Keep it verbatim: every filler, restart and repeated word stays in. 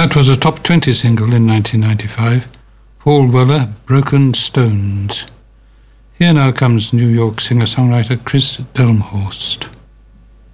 That was a top twenty single in nineteen ninety-five. Paul Weller, Broken Stones. Here now comes New York singer-songwriter Chris Delmhorst.